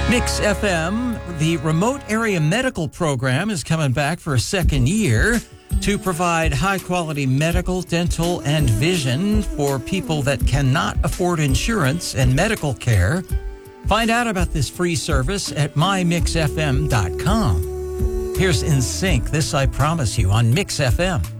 Mix FM, the remote area medical program, is coming back for a second year to provide high-quality medical, dental, and vision for people that cannot afford insurance and medical care. Find out about this free service at mymixfm.com. Here's NSYNC, This I Promise You, on Mix FM.